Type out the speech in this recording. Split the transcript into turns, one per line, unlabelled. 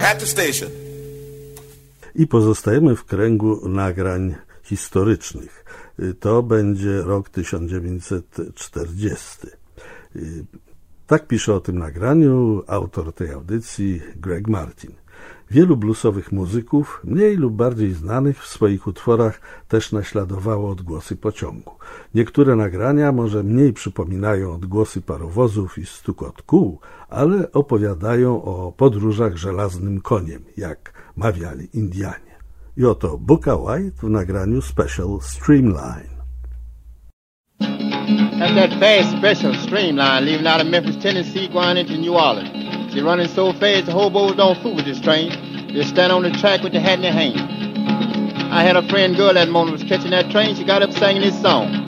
at the station.
I pozostajemy w kręgu nagrań historycznych. To będzie rok 1940. Tak pisze o tym nagraniu autor tej audycji Greg Martin. Wielu bluesowych muzyków, mniej lub bardziej znanych, w swoich utworach też naśladowało odgłosy pociągu. Niektóre nagrania może mniej przypominają odgłosy parowozów i stukot kół, ale opowiadają o podróżach żelaznym koniem, jak mawiali Indianie. I oto Booka White w nagraniu Special Streamline.
That's that fast Special Streamline leaving out of Memphis, Tennessee, going into New Orleans. She's running so fast the hobos don't fool with this train. They stand on the track with their hat in their hand. I had a friend girl that morning was catching that train. She got up singing this song.